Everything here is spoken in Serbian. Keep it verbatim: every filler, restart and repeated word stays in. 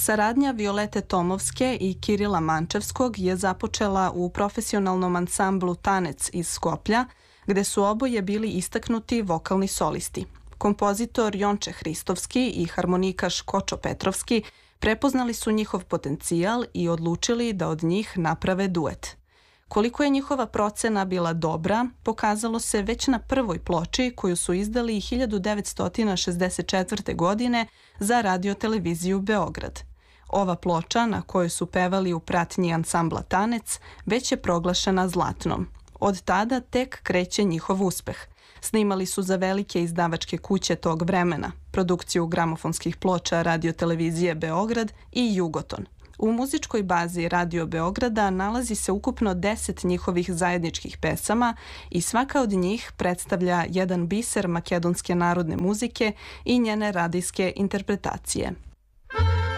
Saradnja Violete Tomovske i Kirila Mančevskog je započela u profesionalnom ansamblu Tanec iz Skoplja, gde su oboje bili istaknuti vokalni solisti. Kompozitor Jonče Hristovski i harmonikaš Kočo Petrovski prepoznali su njihov potencijal i odlučili da od njih naprave duet. Koliko je njihova procena bila dobra, pokazalo se već na prvoj ploči koju su izdali hiljadu devetsto šezdeset četvrte. godine za Radio-televiziju Beograd. Ova ploča, na kojoj su pevali u pratnji ansambla Tanec, već je proglašena zlatnom. Od tada tek kreće njihov uspeh. Snimali su za velike izdavačke kuće tog vremena, produkciju gramofonskih ploča Radio-televizije Beograd i Jugoton. U muzičkoj bazi Radio Beograda nalazi se ukupno deset njihovih zajedničkih pesama i svaka od njih predstavlja jedan biser makedonske narodne muzike i njene radijske interpretacije.